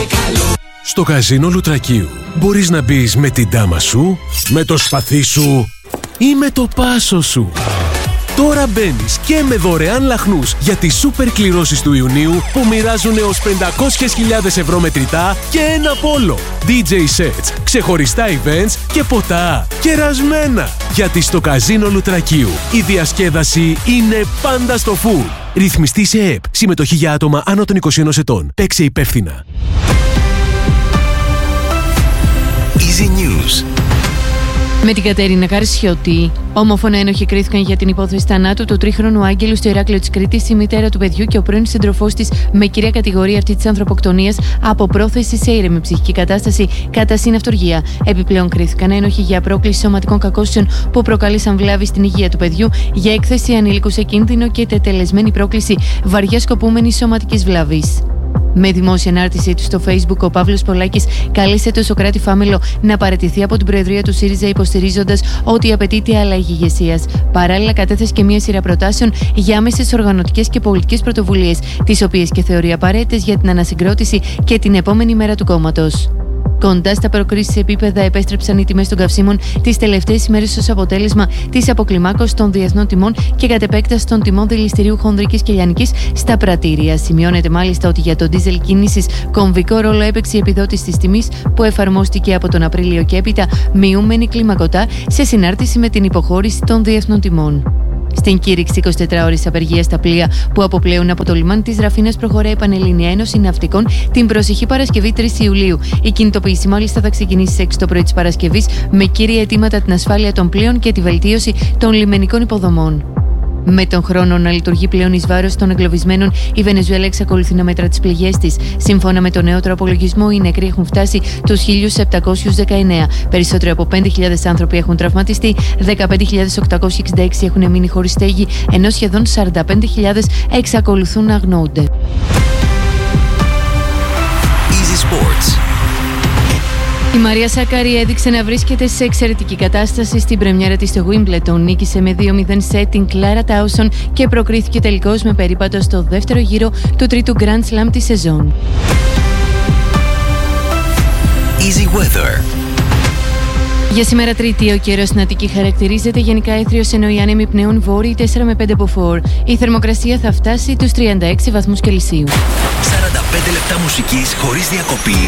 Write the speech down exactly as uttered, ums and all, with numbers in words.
Στο καζίνο Λουτρακίου μπορείς να μπεις με την τάμα σου, με το σπαθί σου ή με το πάσο σου. Τώρα μπαίνεις και με δωρεάν λαχνούς για τις σούπερ κληρώσεις του Ιουνίου που μοιράζουν έως πεντακόσιες χιλιάδες ευρώ μετρητά και ένα πόλο. ντι τζέι sets, ξεχωριστά events και ποτά κερασμένα. Γιατί στο καζίνο Λουτρακίου η διασκέδαση είναι πάντα στο full. Ρυθμιστή σε ΕΠ. Συμμετοχή για άτομα άνω των είκοσι ενός ετών. Παίξε υπεύθυνα. Easy News. Με την Κατερίνα Καρσιώτη. Όμοφωνα ένοχοι κρίθηκαν για την υπόθεση θανάτου του τρίχρονου Άγγελου στο Ηράκλειο της Κρήτης, η μητέρα του παιδιού και ο πρώην σύντροφός της με κυρία κατηγορία αυτή της ανθρωποκτονίας από πρόθεση σε ήρεμη ψυχική κατάσταση κατά συναυτοργία. Επιπλέον κρίθηκαν ένοχοι για πρόκληση σωματικών κακώσεων που προκάλεσαν βλάβη στην υγεία του παιδιού, για έκθεση ανήλικου σε κίνδυνο και τετελεσμένη πρόκληση βαριά σκοπούμενης σωματικής βλάβης. Με δημόσια ανάρτησή του στο Facebook, ο Παύλος Πολάκης κάλεσε το Σωκράτη Φάμελο να παραιτηθεί από την Προεδρία του ΣΥΡΙΖΑ, υποστηρίζοντας ότι απαιτείται αλλαγή ηγεσίας. Παράλληλα, κατέθεσε και μία σειρά προτάσεων για άμεσες οργανωτικές και πολιτικές πρωτοβουλίες, τις οποίες και θεωρεί απαραίτητες για την ανασυγκρότηση και την επόμενη μέρα του κόμματος. Κοντά στα προκρίσεις επίπεδα επέστρεψαν οι τιμές των καυσίμων τις τελευταίες ημέρες ως αποτέλεσμα της αποκλιμάκωσης των διεθνών τιμών και κατ' επέκταση των τιμών δηληστηρίου χονδρικής και λιανικής στα πρατήρια. Σημειώνεται μάλιστα ότι για το ντίζελ κίνησης κομβικό ρόλο έπαιξε η επιδότηση της τιμής που εφαρμόστηκε από τον Απρίλιο και έπειτα, μειούμενη κλιμακωτά σε συνάρτηση με την υποχώρηση των διεθνών τιμών. Στην κήρυξη εικοσιτετράωρης απεργίας στα πλοία που αποπλέουν από το λιμάνι της Ραφίνας προχωράει η Πανελληνία Ένωση Ναυτικών την προσεχή Παρασκευή τρεις Ιουλίου. Η κινητοποίηση μάλιστα θα ξεκινήσει στις έξι το πρωί της Παρασκευής με κύρια αιτήματα την ασφάλεια των πλοίων και τη βελτίωση των λιμενικών υποδομών. Με τον χρόνο να λειτουργεί πλέον εις βάρος των εγκλωβισμένων, η Βενεζουέλα εξακολουθεί να μετρά τις πληγές της. Σύμφωνα με τον νέο απολογισμό, οι νεκροί έχουν φτάσει τους χίλια επτακόσιους δεκαεννέα. Περισσότεροι από πέντε χιλιάδες άνθρωποι έχουν τραυματιστεί, δεκαπέντε χιλιάδες οκτακόσιοι εξήντα έξι έχουν μείνει χωρίς στέγη, ενώ σχεδόν σαράντα πέντε χιλιάδες εξακολουθούν να αγνοούνται. Easy Sports. Η Μαρία Σάκαρη έδειξε να βρίσκεται σε εξαιρετική κατάσταση στην πρεμιέρα της στο Wimbledon. Νίκησε με δύο μηδέν σετ την Κλάρα Τάουσον και προκρίθηκε τελικώς με περίπατο στο δεύτερο γύρο του τρίτου Grand Slam της σεζόν. Easy Weather. Για σήμερα Τρίτη, ο καιρός στην Αττική χαρακτηρίζεται γενικά έθριος, ενώ οι άνεμοι πνέουν βόρειοι τέσσερα με πέντε από φορ. Η θερμοκρασία θα φτάσει τους τριάντα έξι βαθμούς Κελσίου. σαράντα πέντε λεπτά μουσικής χωρίς διακοπή.